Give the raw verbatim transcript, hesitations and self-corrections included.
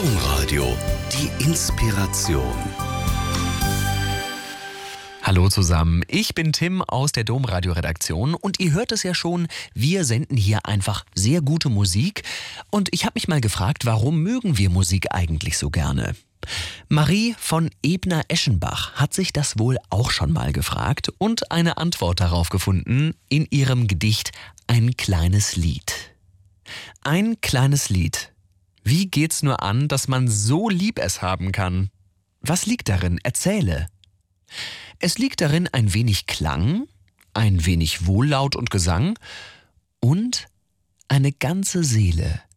Domradio, die Inspiration. Hallo zusammen, ich bin Tim aus der Domradio-Redaktion und ihr hört es ja schon, wir senden hier einfach sehr gute Musik und ich habe mich mal gefragt, warum mögen wir Musik eigentlich so gerne? Marie von Ebner-Eschenbach hat sich das wohl auch schon mal gefragt und eine Antwort darauf gefunden in ihrem Gedicht Ein kleines Lied. Ein kleines Lied. Wie geht's nur an, dass man so lieb es haben kann? Was liegt darin? Erzähle. Es liegt darin ein wenig Klang, ein wenig Wohllaut und Gesang und eine ganze Seele.